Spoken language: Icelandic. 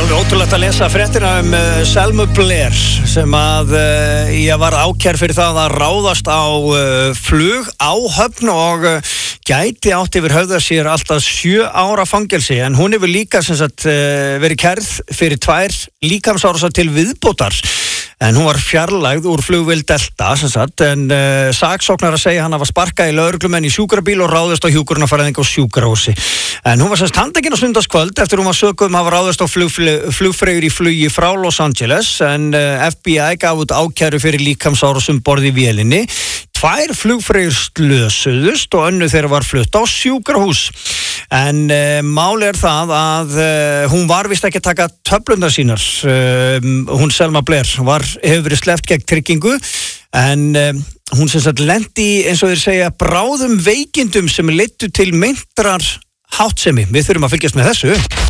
alveg ótrúlegt að lesa fréttina Selmu Blair sem að ég var ákærð fyrir það að ráðast á flug á Höfn og gæti átt yfir höfða sér alltaf 7 ára fangelsi en hún hefur líka sem sagt verið kærð fyrir 2 líkamsárásar til viðbótar en hún var fjarlægð úr flugvél Delta sem sagt en saksóknar að segja hann hafa sparkað í lögreglumenn í sjúkrabíl og ráðist á hjúkrunarfræðing á sjúkrahúsi en hún var sem sagt handtekinn á sunnudagskvöld eftir hún var sökuð hafa ráðist á flugfreyjur í flugi frá Los Angeles en FBI gaf út ákæru fyrir líkamsárásum borð í vélinni 2 flugfreyjur slösuðust og önnur þeirra var flutt á sjúkrahús en máli það að hún var vist ekki að taka töflurnar sínar hún Selma Blair hefur verið sleppt gegn tryggingu en hún sem sagt lenti eins og þeir segja bráðum veikindum sem leiddu til meintrar háttsemi. Við þurfum að fylgjast með þessu